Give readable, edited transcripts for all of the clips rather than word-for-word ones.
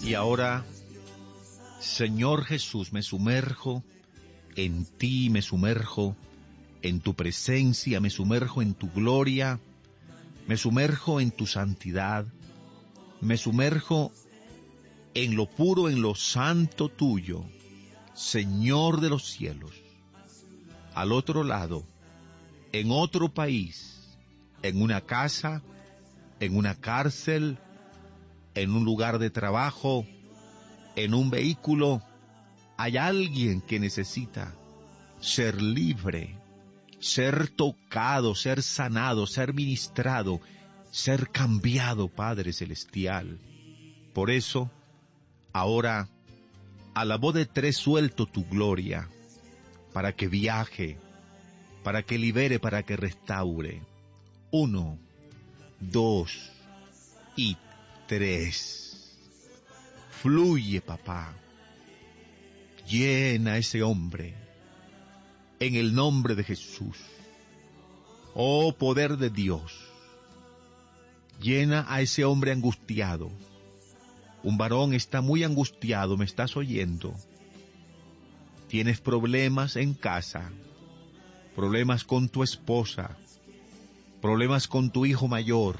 Y ahora, Señor Jesús, me sumerjo en ti, me sumerjo en tu presencia, me sumerjo en tu gloria, me sumerjo en tu santidad, me sumerjo en lo puro, en lo santo tuyo, Señor de los cielos. Al otro lado, en otro país, en una casa, en una cárcel, en un lugar de trabajo, en un vehículo, hay alguien que necesita ser libre, ser tocado, ser sanado, ser ministrado, ser cambiado, Padre Celestial. Por eso, ahora, a la voz de tres suelto tu gloria, para que viaje, para que libere, para que restaure. 1, 2 y 3. Fluye, papá. Llena a ese hombre, en el nombre de Jesús. Oh poder de Dios, llena a ese hombre angustiado. Un varón está muy angustiado, ¿me estás oyendo? Tienes problemas en casa, problemas con tu esposa, problemas con tu hijo mayor.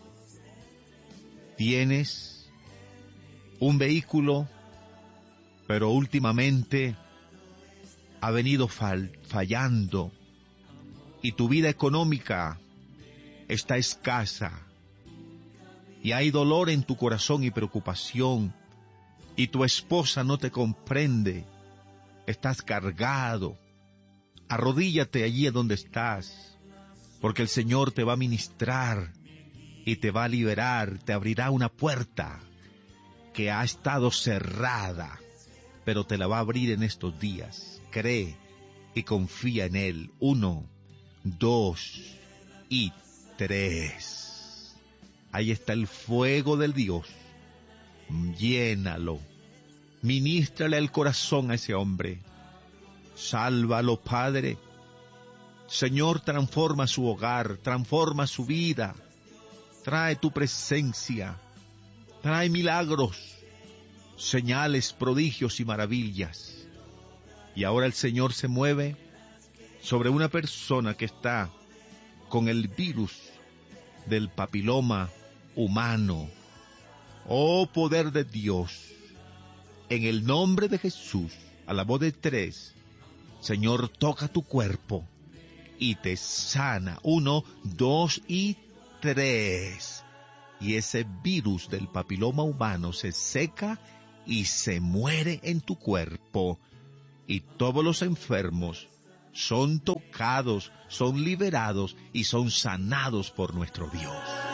Tienes un vehículo, pero últimamente ha venido fallando y tu vida económica está escasa y hay dolor en tu corazón y preocupación y tu esposa no te comprende, estás cargado. Arrodíllate allí donde estás, porque el Señor te va a ministrar y te va a liberar, te abrirá una puerta que ha estado cerrada, pero te la va a abrir en estos días. Cree y confía en Él. 1, 2 y 3. Ahí está el fuego del Dios. Llénalo. Ministrale el corazón a ese hombre. Sálvalo, Padre. Señor, transforma su hogar, transforma su vida. Trae tu presencia. Trae milagros, señales, prodigios y maravillas. Y ahora el Señor se mueve sobre una persona que está con el virus del papiloma humano. Oh poder de Dios, en el nombre de Jesús, a la voz de 3, Señor, toca tu cuerpo y te sana. 1, 2 y 3. Y ese virus del papiloma humano se seca y se muere en tu cuerpo. Y todos los enfermos son tocados, son liberados y son sanados por nuestro Dios.